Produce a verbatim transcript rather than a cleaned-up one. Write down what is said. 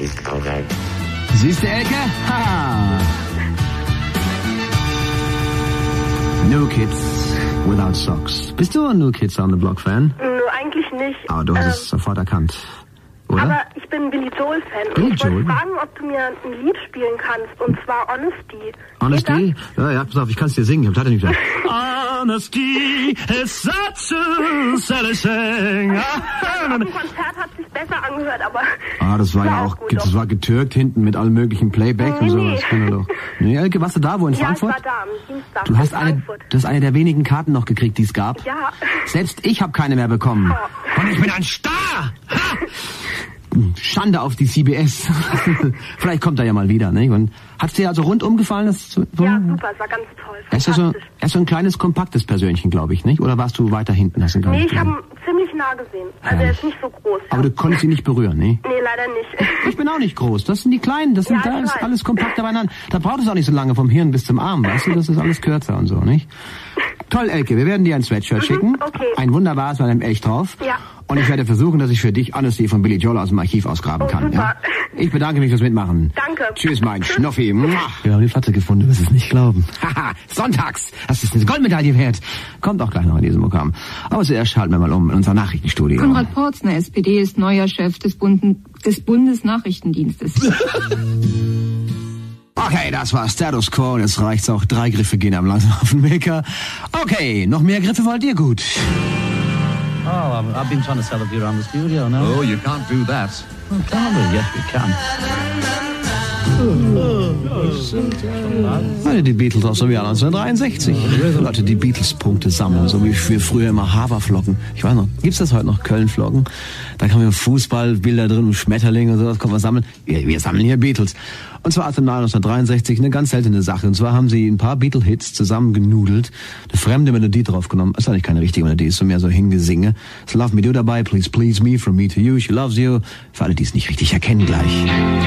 ist korrekt. Siehst du, Elke? Ha! New Kids Without Socks. Bist du ein New Kids on the Block Fan? Nö, eigentlich nicht. Aber du hast ähm, es sofort erkannt. Oder? Aber ich bin Billy Joel Fan. Billy und ich wollte Joel? fragen, ob du mir ein Lied spielen kannst. Und zwar Honesty. Honesty? Ja, ja, pass auf, ich kann es dir singen. Ich hab leider nicht gesagt. Honesty is such a silly thing. Auf dem Konzert hat es sich besser angehört, aber... Ah, das war ja war auch, gut, das war getürkt hinten mit allem möglichen Playback Nee, und nee. sowas. Kann er doch. Nee, Elke, warst du da, wo in Ja, Frankfurt? ich war da am Dienstag Du hast in eine, Frankfurt. du hast eine der wenigen Karten noch gekriegt, die es gab. Ja. Selbst ich habe keine mehr bekommen. Oh. Und ich bin ein Star! Ha! Schande auf die C B S. Vielleicht kommt er ja mal wieder, nicht? Und hat's dir also rundum gefallen? Das zu, Ja, super, es war ganz toll. er ist ja so, Fantastisch. er ist so ein kleines, kompaktes Persönchen, glaube ich, nicht? Oder warst du weiter hinten? Hast du ihn gar Nee, nicht ich habe gesehen? ihn ziemlich nah gesehen. Also er ist nicht so groß. Aber du konntest ihn nicht berühren, ne? Nee, leider nicht. Ich bin auch nicht groß. Das sind die Kleinen. Das sind, Ja, da ich ist weiß. alles kompakter beieinander. Da braucht es auch nicht so lange vom Hirn bis zum Arm, weißt du? Das ist alles kürzer und so, nicht? Toll, Elke. Wir werden dir ein Sweatshirt schicken. okay. Ein wunderbares mit einem Elch drauf. Ja. Und ich werde versuchen, dass ich für dich Honesty von Billy Joel aus dem Archiv ausgraben Oh, kann. super. Ja? Ich bedanke mich fürs Mitmachen. Danke. Tschüss, mein Schnuffi. Mua. Wir haben die Platte gefunden, du wirst es nicht glauben. Haha, sonntags. Das ist eine Goldmedaille wert. Kommt auch gleich noch in diesem Programm. Aber zuerst schalten wir mal um in unser Nachrichtenstudio. Konrad Porzner, S P D, ist neuer Chef des, Bunden, des Bundesnachrichtendienstes. Okay, das war Status Quo. Jetzt reicht's auch. Drei Griffe gehen am langsam auf den Maker. Okay, noch mehr Griffe wollt ihr? Gut. Oh, I've, I've been trying to sell it here around the studio now. Oh, you can't do that. Oh, can we? Yes, we can. Alle die Beatles aus dem Jahr neunzehnhundertdreiundsechzig. Leute, die Beatles-Punkte sammeln, so wie wir früher immer Haferflocken. Ich weiß noch, gibt's das heute noch, Köln-Flocken? Da kann man Fußballbilder drin und Schmetterlinge und sowas, kann man sammeln. Wir, wir sammeln hier Beatles. Und zwar aus dem Jahr neunzehnhundertdreiundsechzig, eine ganz seltene Sache. Und zwar haben sie ein paar Beatle-Hits zusammengenudelt, eine fremde Melodie draufgenommen. Ist eigentlich keine richtige Melodie, ist so mehr so Hingesinge. Ist Love Me Do dabei, Please Please Me, From Me to You, She Loves You. Für alle, die es nicht richtig erkennen gleich.